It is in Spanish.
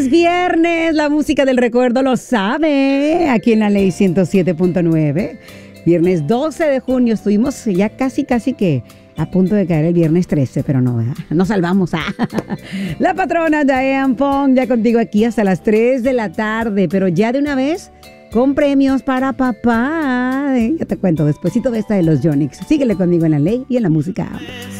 es viernes, la música del recuerdo lo sabe, aquí en la Ley 107.9. Viernes 12 de junio, estuvimos ya casi que a punto de caer el viernes 13, pero no, ¿verdad? Nos salvamos. La patrona Diane Fong, ya contigo aquí hasta las 3 de la tarde, pero ya de una vez con premios para papá. Ya te cuento, despuesito de esta de los Yonix. Síguele conmigo en la Ley y en la música.